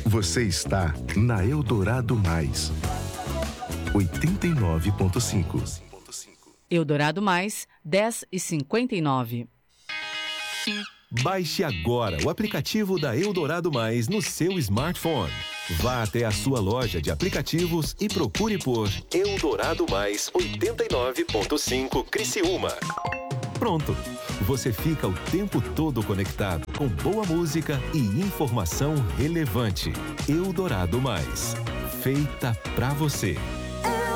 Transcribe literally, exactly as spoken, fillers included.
Você está na Eldorado Mais, oitenta e nove ponto cinco. Eldorado Mais, dez e cinquenta e nove. Baixe agora o aplicativo da Eldorado Mais no seu smartphone. Vá até a sua loja de aplicativos e procure por Eldorado Mais oitenta e nove ponto cinco Criciúma. Pronto! Você fica o tempo todo conectado com boa música e informação relevante. Eldorado Mais. Feita pra você.